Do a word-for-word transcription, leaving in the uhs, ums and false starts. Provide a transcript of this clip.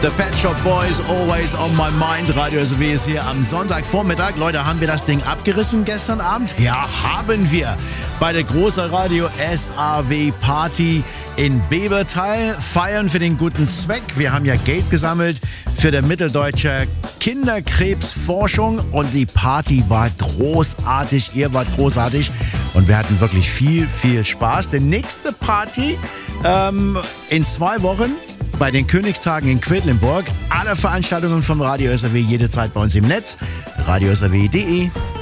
The Pet Shop Boys, always on my mind. Radio S A W ist hier am Sonntagvormittag. Leute, haben wir das Ding abgerissen gestern Abend? Ja, haben wir. Bei der großen Radio S A W Party in Bebertal. Feiern für den guten Zweck. Wir haben ja Geld gesammelt für die Mitteldeutsche Kinderkrebsforschung. Und die Party war großartig. Ihr wart großartig. Und wir hatten wirklich viel, viel Spaß. Die nächste Party ähm, in zwei Wochen. Bei den Königstagen in Quedlinburg. Alle Veranstaltungen vom Radio S A W jederzeit bei uns im Netz. radio s a w punkt d e